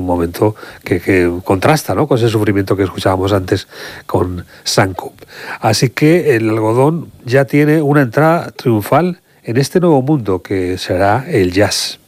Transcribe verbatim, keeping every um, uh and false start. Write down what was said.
momento que, que contrasta, ¿no?, con ese sufrimiento que escuchábamos antes con Sankup. Así que el algodón ya tiene una entrada triunfal en este nuevo mundo que será el jazz.